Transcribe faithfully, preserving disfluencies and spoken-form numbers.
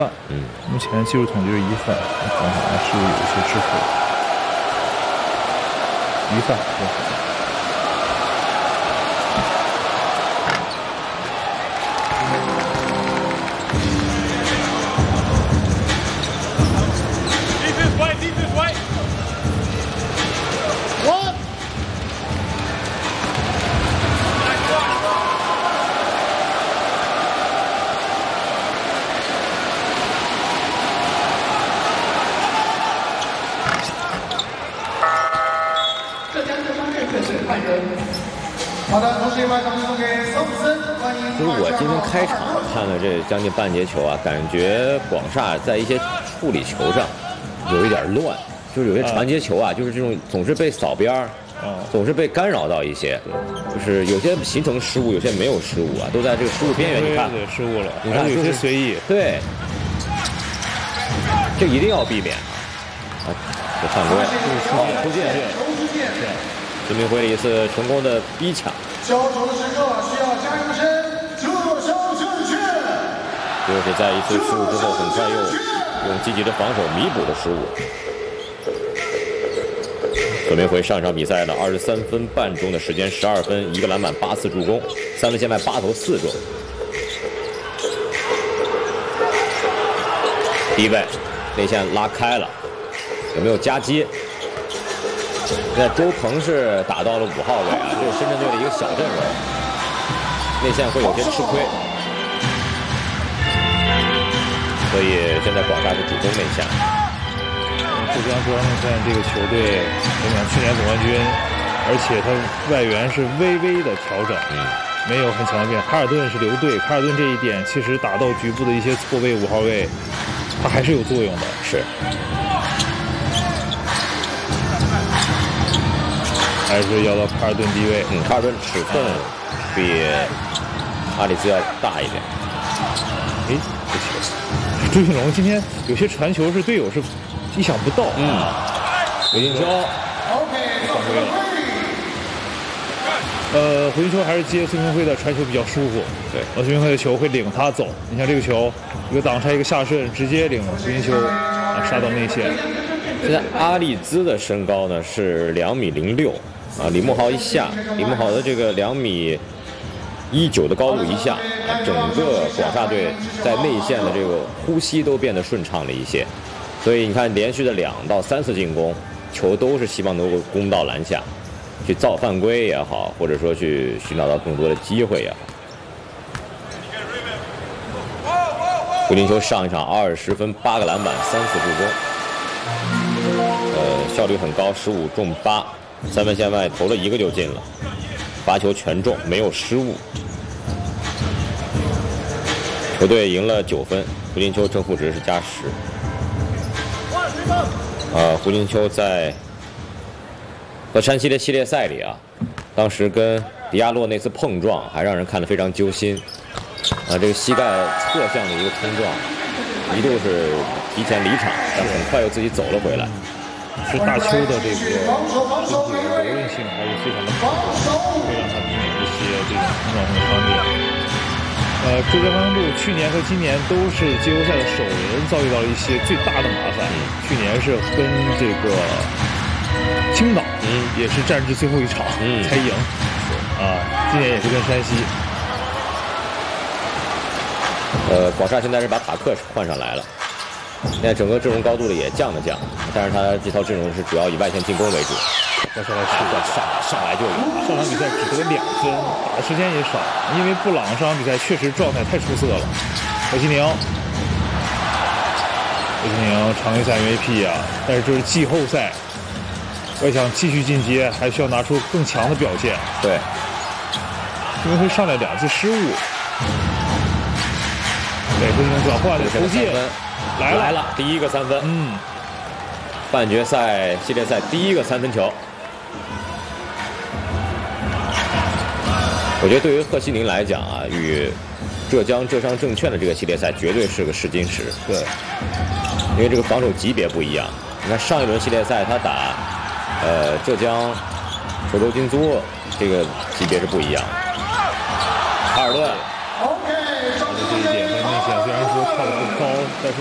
嗯， 目前技术统计是一犯，防守还是有一些滞后。一犯，对。 好的，同时也把掌声送给桑普森，欢迎。就是我今天开场看了这将近半节球啊，感觉广厦在一些处理球上有一点乱，就是有些传接球啊，就是这种总是被扫边儿，总是被干扰到一些，就是有些形成失误，有些没有失误啊，都在这个失误边缘。你看， 对，失误了， 你看有些随意， 对，这一定要避免啊！这犯规，好出界，孙铭徽的一次成功的逼抢。 交手的时刻需要加油声，这招正确。就是在一次失误之后，很快又用积极的防守弥补了失误。孙铭徽上场比赛的二十三分半钟的时间，十二分，一个篮板，八次助攻，三分线外八投四中。低位内线拉开了，有没有夹击？ 那周鹏是打到了五号位啊，这是深圳队的一个小阵容，内线会有些吃亏，所以现在广厦是主攻内线。 浙江中央内线这个球队，我想去年总冠军，而且他外援是微微的调整，嗯，没有很强的变。卡尔顿是留队，卡尔顿这一点其实打到局部的一些错位五号位，他还是有作用的。 是。 还是要到卡尔顿低位， 嗯，卡尔顿尺寸比阿里兹要大一点。 哎，这球，朱迅龙今天有些传球是队友是意想不到， 嗯，胡金秋， 犯规了。呃，胡金秋还是接孙铭徽的传球比较舒服， 对， 孙铭徽的球会领他走。你像这个球，一个挡拆，一个下顺，直接领胡金秋啊杀到内线。 现在阿利兹的身高呢是两米零六。 啊，李慕豪一下，李慕豪的这个两米一九的高度一下，啊，整个广厦队在内线的这个呼吸都变得顺畅了一些，所以你看连续的两到三次进攻，球都是希望能够攻到篮下，去造犯规也好，或者说去寻找到更多的机会也好。胡金秋上一场二十分，八个篮板，三次助攻，呃，效率很高，十五中八。 三分线外投了一个就进了，罚球全中，没有失误。球队赢了九分，胡金秋正负值是加十。呃，胡金秋在和山西的系列赛里啊，当时跟迪亚洛那次碰撞，还让人看得非常揪心。啊，这个膝盖侧向的一个冲撞，一度是提前离场，但很快又自己走了回来。 是大邱的这个身体的柔韧性还是非常的好，会让他避免一些这种冲撞上的伤病。呃，浙江方向队去年和今年都是季后赛的首轮遭遇到了一些最大的麻烦。去年是跟这个青岛，嗯，也是战至最后一场，嗯，才赢。啊，今年也是跟山西。 呃，广厦现在是把塔克换上来了。 现在整个阵容高度的也降了降，但是他这套阵容是主要以外线进攻为主。 再上来是上上来就有， 上场比赛只得两分，打的时间也少，因为布朗上场比赛确实状态太出色了。何其宁，何其宁常规赛 M V P 啊，但是这是季后赛，要想继续进阶，还需要拿出更强的表现。 对， 因为会上来两次失误。对，何其宁转换的投进。 来 了, 来了，第一个三分， 嗯， 半决赛系列赛第一个三分球。我觉得对于贺西宁来讲啊，与浙江浙商证券的这个系列赛绝对是个试金石。 对， 因为这个防守级别不一样。你看上一轮系列赛他打呃浙江稠州金租，这个级别是不一样的。卡尔顿。 这一点在内线虽然说差的不高，但是